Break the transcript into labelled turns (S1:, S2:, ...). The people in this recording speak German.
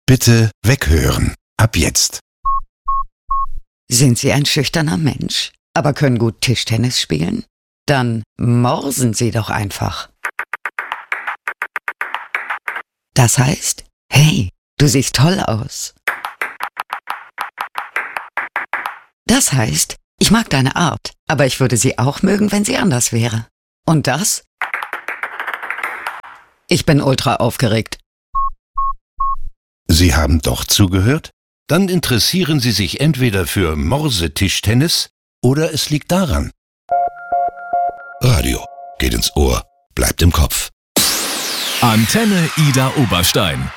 S1: Bitte weghören. Ab jetzt.
S2: Sind Sie ein schüchterner Mensch, aber können gut Tischtennis spielen? Dann morsen Sie doch einfach. Das heißt, hey, du siehst toll aus. Das heißt, ich mag deine Art, aber ich würde sie auch mögen, wenn sie anders wäre. Und das? Ich bin ultra aufgeregt.
S1: Sie haben doch zugehört? Dann interessieren Sie sich entweder für Morsetischtennis oder es liegt daran. Radio geht ins Ohr, bleibt im Kopf.
S3: Antenne Ida Oberstein.